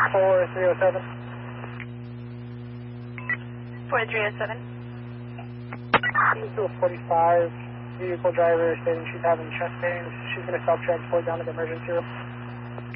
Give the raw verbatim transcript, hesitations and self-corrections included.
four three oh seven. four three oh seven. two forty-five, vehicle driver stating she's having chest pains. She's going to self-transport down to the emergency room.